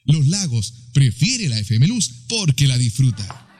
Los Lagos prefiere la FM Luz porque la disfruta.